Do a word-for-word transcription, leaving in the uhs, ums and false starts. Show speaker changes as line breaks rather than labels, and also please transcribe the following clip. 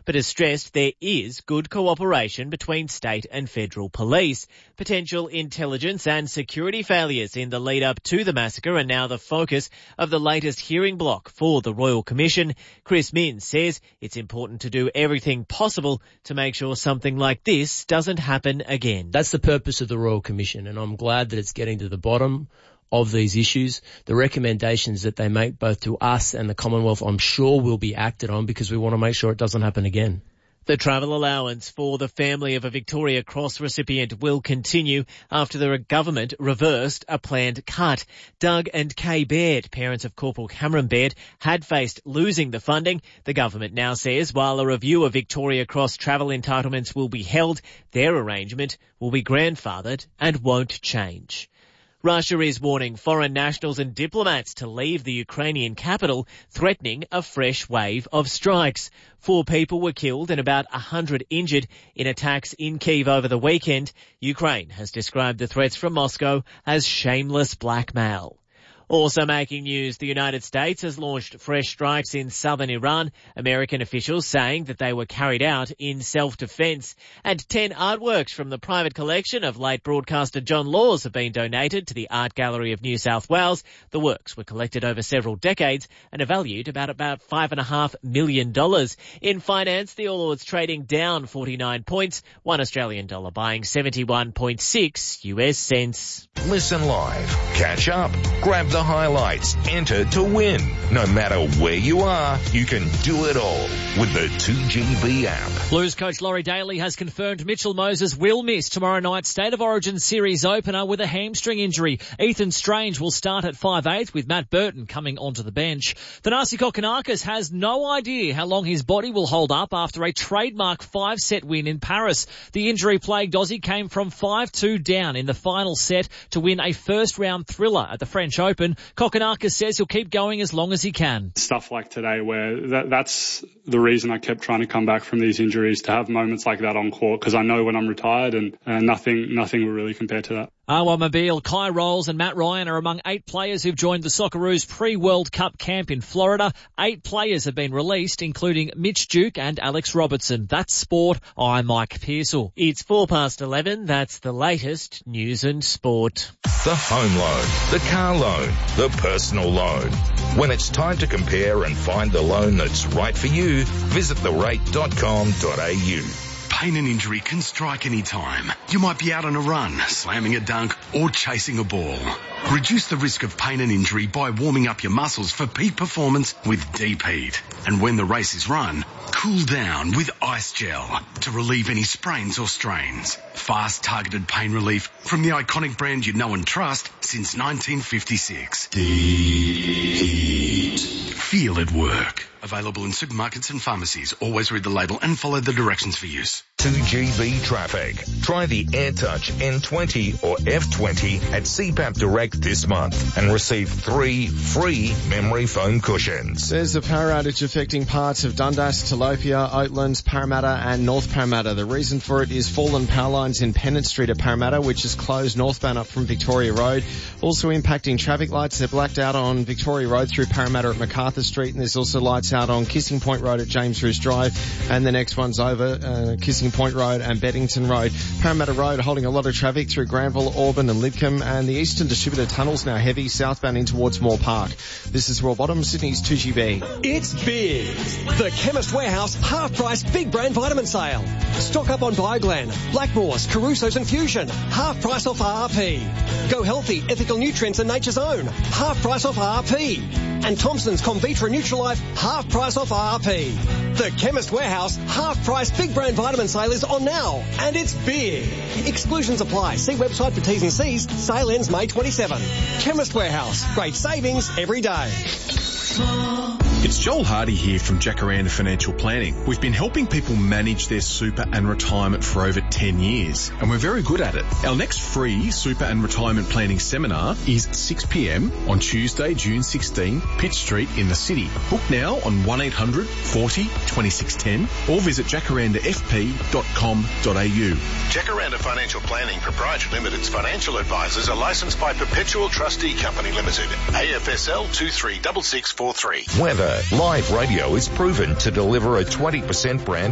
but has stressed there is good cooperation between state and federal police. Potential intelligence and security failures in the lead-up to the massacre are now the focus of the latest hearing block for the Royal Commission. Chris Minns says it's important to do everything possible to make sure something like this doesn't happen again.
That's the purpose of the Royal Commission, and I'm glad that it's getting to the bottom of these issues. The recommendations that they make both to us and the Commonwealth, I'm sure, will be acted on because we want to make sure it doesn't happen again.
The travel allowance for the family of a Victoria Cross recipient will continue after the government reversed a planned cut. Doug and Kay Baird, parents of Corporal Cameron Baird, had faced losing the funding. The government now says while a review of Victoria Cross travel entitlements will be held, their arrangement will be grandfathered and won't change. Russia is warning foreign nationals and diplomats to leave the Ukrainian capital, threatening a fresh wave of strikes. Four people were killed and about a hundred injured in attacks in Kyiv over the weekend. Ukraine has described the threats from Moscow as shameless blackmail. Also making news, the United States has launched fresh strikes in southern Iran, American officials saying that they were carried out in self-defense. And ten artworks from the private collection of late broadcaster John Laws have been donated to the Art Gallery of New South Wales. The works were collected over several decades and are valued about about five and a half million dollars. In finance, the All Ords trading down forty-nine points, one Australian dollar buying seventy-one point six U S cents.
Listen live, catch up, grab the highlights, enter to win. No matter where you are, you can do it all with the two G B app.
Blues coach Laurie Daly has confirmed Mitchell Moses will miss tomorrow night's State of Origin series opener with a hamstring injury. Ethan Strange will start at five eighth with Matt Burton coming onto the bench. Thanasi Kokkinakis has no idea how long his body will hold up after a trademark five-set win in Paris. The injury-plagued Aussie came from five two down in the final set to win a first-round thriller at the French Open. Kokkinakis says he'll keep going as long as he can.
Stuff like today where that, that's the reason I kept trying to come back from these injuries, to have moments like that on court, because I know when I'm retired and uh, nothing nothing will really compare to that.
Awa Mobile, Kai Rolls and Matt Ryan are among eight players who've joined the Socceroos pre-World Cup camp in Florida. Eight players have been released, including Mitch Duke and Alex Robertson. That's sport. I'm Mike Pearsall.
It's four past eleven. That's the latest news and sport.
The home loan, the car loan, the personal loan. When it's time to compare and find the loan that's right for you, visit the rate dot com dot a u.
Pain and injury can strike any time. You might be out on a run, slamming a dunk, or chasing a ball. Reduce the risk of pain and injury by warming up your muscles for peak performance with Deep Heat. And when the race is run, cool down with Ice Gel to relieve any sprains or strains. Fast, targeted pain relief from the iconic brand you know and trust since nineteen fifty-six. Deep Heat. Feel it work. Available in supermarkets and pharmacies. Always read the label and follow the directions for use.
two G B traffic. Try the AirTouch N twenty or F twenty at C PAP Direct this month and receive three free memory foam cushions.
There's a power outage affecting parts of Dundas, Tilapia, Oatlands, Parramatta and North Parramatta. The reason for it is fallen power lines in Pennant Street at Parramatta, which is closed northbound up from Victoria Road. Also impacting traffic lights. They're blacked out on Victoria Road through Parramatta at MacArthur Street, and there's also lights out on Kissing Point Road at James Roos Drive, and the next one's over uh, Kissing Point Road and Beddington Road. Parramatta Road holding a lot of traffic through Granville, Auburn and Lidcombe, and the Eastern Distributor Tunnel's now heavy southbound in towards Moore Park. This is Royal Bottom, Sydney's two G B.
It's big. The Chemist Warehouse half-price big brand vitamin sale. Stock up on Bioglan, Blackmores, Caruso's and Fusion. Half price off R R P. Go Healthy, Ethical Nutrients and Nature's Own. Half price off R R P. And Thompson's Comvitra Neutralife, half price off R R P. The Chemist Warehouse half-price big brand vitamin sale is on now, and it's big. Exclusions apply. See website for T's and C's. Sale ends May twenty-seventh. Chemist Warehouse. Great savings every day.
It's Joel Hardy here from Jacaranda Financial Planning. We've been helping people manage their super and retirement for over ten years, and we're very good at it. Our next free super and retirement planning seminar is six p.m. on Tuesday, June sixteenth, Pitt Street in the city. Book now on one eight hundred forty twenty-six ten or visit jacaranda f p dot com dot a u.
Jacaranda Financial Planning Proprietary Limited's financial advisors are licensed by Perpetual Trustee Company Limited, A F S L two three six six four three.
Weather. Live radio is proven to deliver a twenty percent brand